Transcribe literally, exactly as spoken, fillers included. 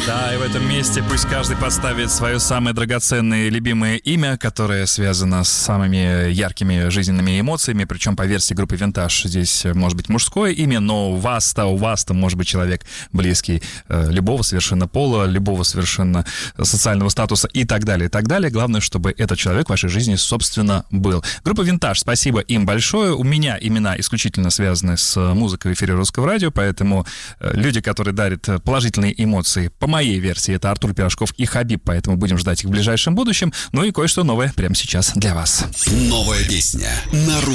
Да, и в этом месте пусть каждый поставит свое самое драгоценное и любимое имя, которое связано с самыми яркими жизненными эмоциями, причем по версии группы «Винтаж» здесь может быть мужское имя, но у вас-то, у вас-то может быть человек близкий э, любого совершенно пола, любого совершенно социального статуса и так далее, и так далее. Главное, чтобы этот человек в вашей жизни, собственно, был. Группа «Винтаж», спасибо им большое. У меня имена исключительно связаны с музыкой в эфире Русского радио, поэтому э, люди, которые дарят положительные эмоции, по моей версии, это Артур Пирожков и Хабиб, поэтому будем ждать их в ближайшем будущем. Ну и кое-что новое прямо сейчас для вас. Новая песня на